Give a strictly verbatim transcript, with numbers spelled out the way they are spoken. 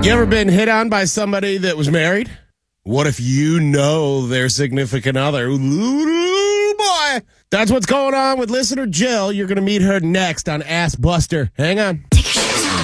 You ever been hit on by somebody that was married? What if you know their significant other? Ooh, boy. That's what's going on with listener Jill. You're going to meet her next on Ask Buster. Hang on.